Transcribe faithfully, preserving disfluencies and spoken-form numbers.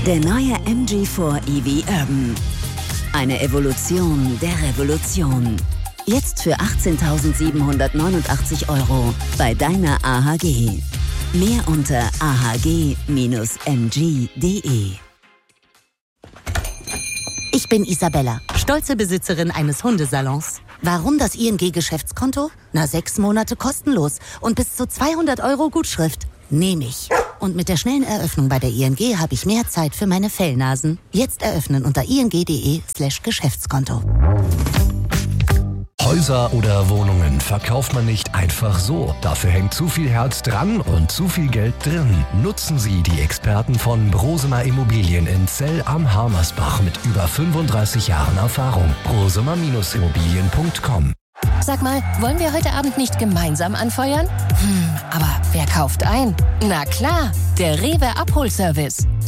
Der neue M G vier E V Urban. Eine Evolution der Revolution. Jetzt für achtzehntausendsiebenhundertneunundachtzig Euro bei deiner A H G. Mehr unter a h g Bindestrich m g punkt d e. Ich bin Isabella, stolze Besitzerin eines Hundesalons. Warum das I N G-Geschäftskonto? Na, sechs Monate kostenlos und bis zu zweihundert Euro Gutschrift. Nehme ich. Und mit der schnellen Eröffnung bei der I N G habe ich mehr Zeit für meine Fellnasen. Jetzt eröffnen unter i n g punkt d e slash Geschäftskonto. Häuser oder Wohnungen verkauft man nicht einfach so. Dafür hängt zu viel Herz dran und zu viel Geld drin. Nutzen Sie die Experten von Brosemer Immobilien in Zell am Harmersbach mit über fünfunddreißig Jahren Erfahrung. brosemer Bindestrich immobilien punkt com. Sag mal, wollen wir heute Abend nicht gemeinsam anfeuern? Hm, aber wer kauft ein? Na klar, der Rewe Abholservice.